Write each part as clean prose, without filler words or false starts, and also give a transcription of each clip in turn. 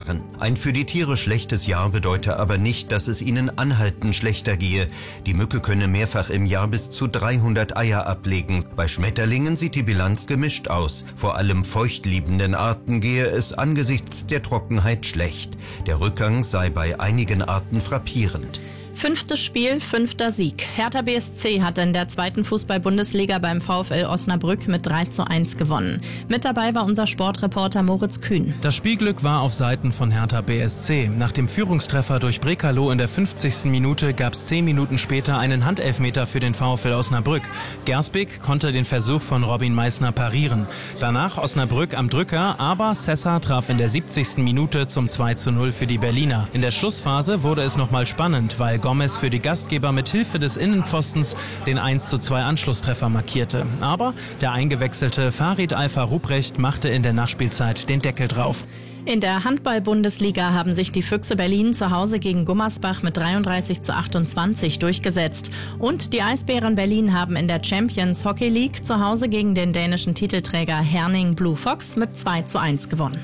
waren. Ein für die Tiere schlechtes Jahr bedeute aber nicht, dass es ihnen anhaltend schlechter gehe. Die Mücke könne mehrfach im Jahr bis zu 300 Eier ablegen. Bei Schmetterlingen sieht die Bilanz gemischt aus. Vor allem feuchtliebenden Arten gehe es angesichts der Trockenheit schlecht. Der Rückgang sei bei einigen Arten frappierend. 5. Spiel, 5. Sieg. Hertha BSC hat in der 2. Fußball-Bundesliga beim VfL Osnabrück mit 3:1 gewonnen. Mit dabei war unser Sportreporter Moritz Kühn. Das Spielglück war auf Seiten von Hertha BSC. Nach dem Führungstreffer durch Brekalo in der 50. Minute gab es 10 Minuten später einen Handelfmeter für den VfL Osnabrück. Gersbeek konnte den Versuch von Robin Meissner parieren. Danach Osnabrück am Drücker, aber Sessa traf in der 70. Minute zum 2:0 für die Berliner. In der Schlussphase wurde es nochmal spannend, weil Gomez für die Gastgeber mit Hilfe des Innenpfostens den 1:2 Anschlusstreffer markierte. Aber der eingewechselte Farid Alpha-Ruprecht machte in der Nachspielzeit den Deckel drauf. In der Handball-Bundesliga haben sich die Füchse Berlin zu Hause gegen Gummersbach mit 33:28 durchgesetzt. Und die Eisbären Berlin haben in der Champions Hockey League zu Hause gegen den dänischen Titelträger Herning Blue Fox mit 2:1 gewonnen.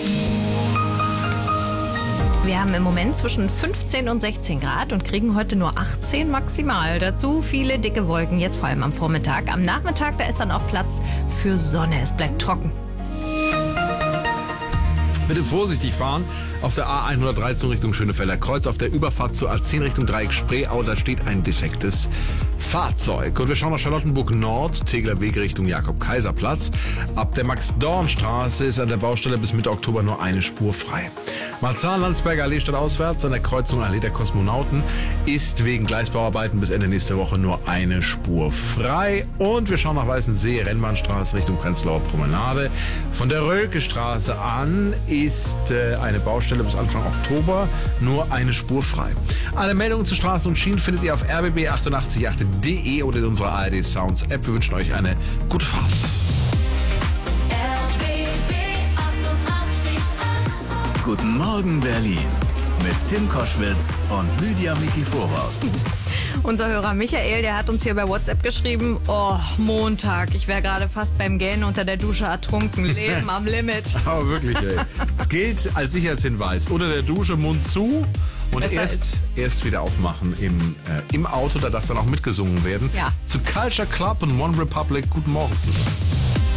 Wir haben im Moment zwischen 15 und 16 Grad und kriegen heute nur 18 maximal. Dazu viele dicke Wolken, jetzt vor allem am Vormittag. Am Nachmittag, da ist dann auch Platz für Sonne. Es bleibt trocken. Bitte vorsichtig fahren auf der A113 Richtung Schönefelder Kreuz, auf der Überfahrt zur A10 Richtung Dreieck Spreeau, da steht ein defektes Fahrzeug. Und wir schauen nach Charlottenburg Nord, Tegeler Weg Richtung Jakob-Kaiser-Platz. Ab der Max-Dorn-Straße ist an der Baustelle bis Mitte Oktober nur eine Spur frei. Marzahn-Landsberger Allee stadtauswärts an der Kreuzung Allee der Kosmonauten ist wegen Gleisbauarbeiten bis Ende nächster Woche nur eine Spur frei. Und wir schauen nach Weißensee, Rennbahnstraße Richtung Prenzlauer Promenade. Von der Rölke-Straße an ist eine Baustelle bis Anfang Oktober nur eine Spur frei. Alle Meldungen zu Straßen und Schienen findet ihr auf rbb888.de oder in unserer ARD Sounds App. Wir wünschen euch eine gute Fahrt. Guten Morgen Berlin mit Tim Koschwitz und Lydia Mikifora. Unser Hörer Michael, der hat uns hier bei WhatsApp geschrieben, oh, Montag, ich wäre gerade fast beim Gähnen unter der Dusche ertrunken, Leben am Limit. Aber wirklich, ey. Es gilt als Sicherheitshinweis, unter der Dusche Mund zu und erst wieder aufmachen im Auto, da darf dann auch mitgesungen werden. Ja. Zu Culture Club und One Republic, guten Morgen zusammen.